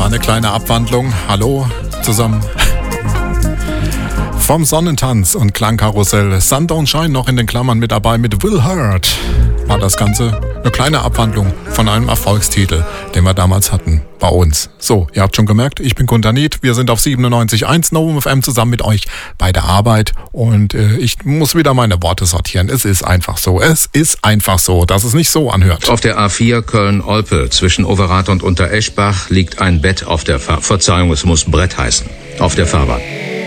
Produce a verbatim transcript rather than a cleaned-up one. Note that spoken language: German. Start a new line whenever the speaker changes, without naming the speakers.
War eine kleine Abwandlung. Hallo zusammen. Vom Sonnentanz und Klangkarussell Sun Don't Shine noch in den Klammern mit dabei mit Will Hurt. War das Ganze eine kleine Abwandlung von einem Erfolgstitel, den wir damals hatten bei uns. So, ihr habt schon gemerkt, ich bin Kundanit. Wir sind auf siebenundneunzig Komma eins Novum F M zusammen mit euch bei der Arbeit und äh, ich muss wieder meine Worte sortieren. Es ist einfach so. Es ist einfach so, dass es nicht so anhört.
Auf der A vier Köln-Olpe zwischen Overath und Untereschbach liegt ein Bett auf der Fahrbahn. Verzeihung, es muss Brett heißen. Auf der Fahrbahn.